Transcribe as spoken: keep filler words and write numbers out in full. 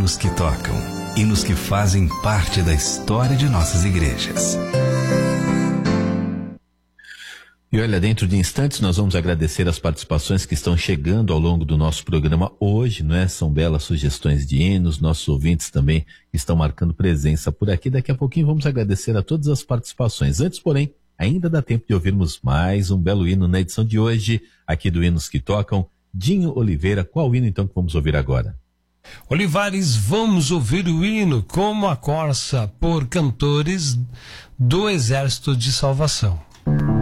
hinos que tocam, hinos que fazem parte da história de nossas igrejas. E olha, dentro de instantes nós vamos agradecer as participações que estão chegando ao longo do nosso programa hoje, não é? São belas sugestões de hinos, nossos ouvintes também estão marcando presença por aqui. Daqui a pouquinho vamos agradecer a todas as participações. Antes, porém, ainda dá tempo de ouvirmos mais um belo hino na edição de hoje, aqui do Hinos que Tocam. Dinho Oliveira, qual hino então que vamos ouvir agora? Olivares, vamos ouvir o hino Como a Corça, por cantores do Exército de Salvação.